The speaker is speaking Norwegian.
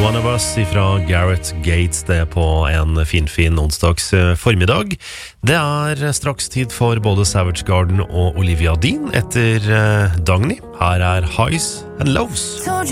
One of Us fra Gareth Gates, det på en fin onsdags formiddag. Det straks tid for både Savage Garden og Olivia Dean etter Dagny. Her Highs and Lows.